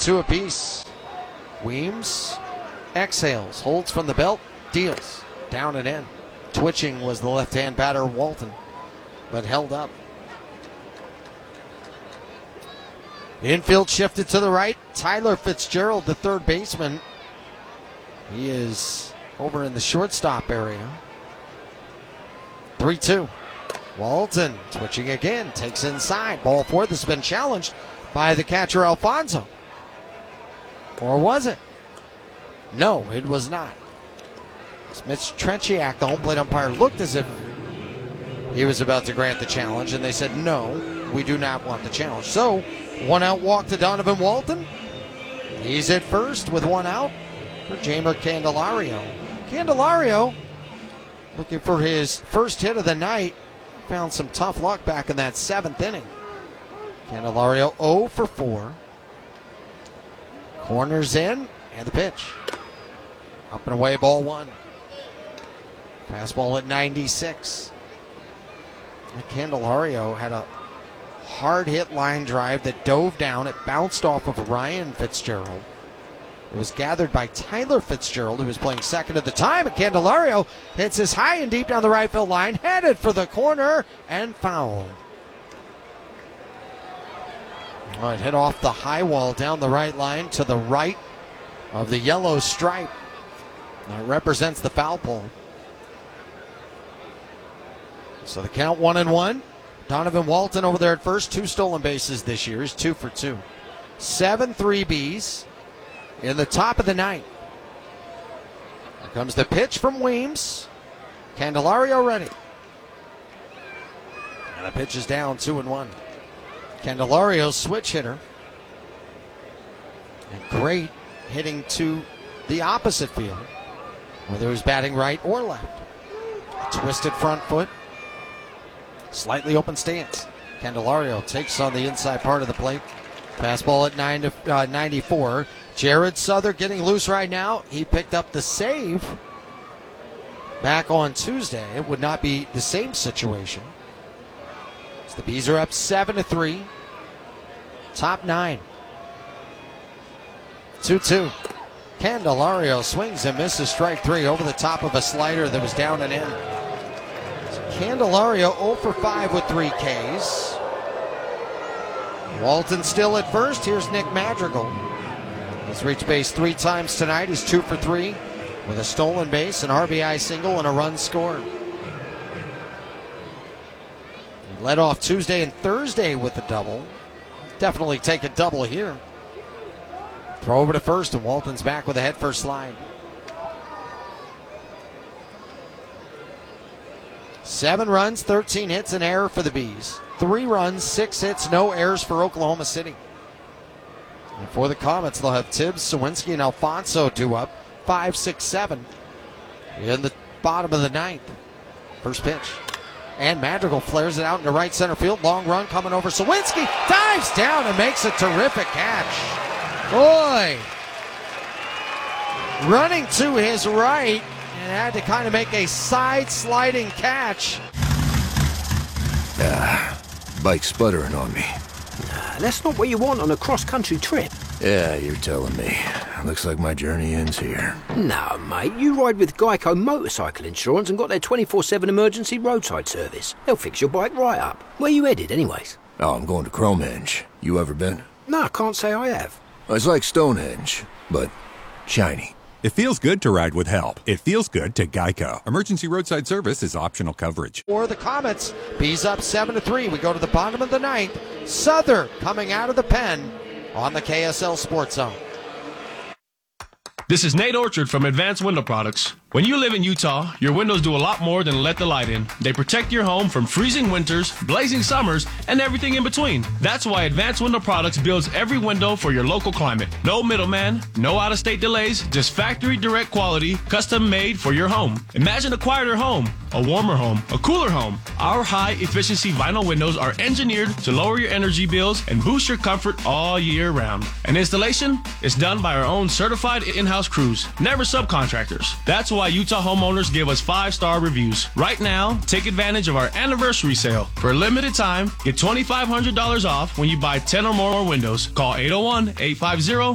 2 apiece. Weems exhales, holds from the belt, deals. Down and in. Twitching was the left-hand batter, Walton, but held up. Infield shifted to the right. Tyler Fitzgerald, the third baseman. He is over in the shortstop area. 3-2. Walton twitching again, takes inside. Ball 4. This has been challenged by the catcher Alfonso. Or was it? No, it was not. Mitch Trenciak, the home plate umpire, looked as if he was about to grant the challenge, and they said, no, we do not want the challenge. So, 1 out walk to Donovan Walton. He's at first with 1 out for Jeimer Candelario. Candelario, looking for his first hit of the night, found some tough luck back in that 7th inning. Candelario 0 for 4. Corners in, and the pitch. Up and away, ball 1. Fastball at 96. Candelario had a hard hit line drive that dove down. It bounced off of Ryan Fitzgerald. It was gathered by Tyler Fitzgerald, who was playing second at the time. And Candelario hits this high and deep down the right field line, headed for the corner, and foul. All right, hit off the high wall down the right line to the right of the yellow stripe. That represents the foul pole. So the count 1-1. Donovan Walton over there at first. 2 stolen bases this year. He's 2 for 2. 7 3-Bs in the top of the 9th. Here comes the pitch from Weems. Candelario ready. And the pitch is down 2-1. Candelario's switch hitter. And great hitting to the opposite field, whether he was batting right or left. A twisted front foot. Slightly open stance. Candelario takes on the inside part of the plate. Fastball at 94. Jared Souther getting loose right now. He picked up the save back on Tuesday. It would not be the same situation. So the Bees are up 7-3. Top 9. 2-2. Candelario swings and misses strike 3 over the top of a slider that was down and in. Candelario 0 for 5 with 3 Ks. Walton still at first. Here's Nick Madrigal. He's reached base 3 times tonight. He's 2 for 3 with a stolen base, an RBI single, and a run scored. He led off Tuesday and Thursday with a double. Definitely take a double here. Throw over to first, and Walton's back with a head-first slide. 7 runs, 13 hits, and error for the Bees. 3 runs, 6 hits, no errors for Oklahoma City. And for the Comets, they'll have Tibbs, Sawinski, and Alfonso due up. 5, 6, 7 in the bottom of the 9th. First pitch. And Madrigal flares it out into right center field. Long run coming over. Sawinski dives down and makes a terrific catch. Boy. Running to his right. And had to kind of make a side sliding catch. Bike sputtering on me. That's not what you want on a cross-country trip. Yeah, you're telling me. Looks like my journey ends here. No, mate, you ride with Geico Motorcycle Insurance and got their 24/7 emergency roadside service. They'll fix your bike right up. Where you headed, anyways? Oh, I'm going to Cromenge. You ever been? No, I can't say I have. It's like Stonehenge, but shiny. It feels good to ride with help. It feels good to Geico. Emergency roadside service is optional coverage. For the Comets, Bees up 7-3. We go to the bottom of the 9th. Souther coming out of the pen on the KSL Sports Zone. This is Nate Orchard from Advanced Window Products. When you live in Utah, your windows do a lot more than let the light in. They protect your home from freezing winters, blazing summers, and everything in between. That's why Advanced Window Products builds every window for your local climate. No middleman, no out-of-state delays, just factory direct quality, custom made for your home. Imagine a quieter home, a warmer home, a cooler home. Our high-efficiency vinyl windows are engineered to lower your energy bills and boost your comfort all year round. And installation is done by our own certified in-house crews, never subcontractors. That's why Utah homeowners give us 5-star reviews. Right now, take advantage of our anniversary sale. For a limited time, get $2,500 off when you buy 10 or more windows. Call 801-850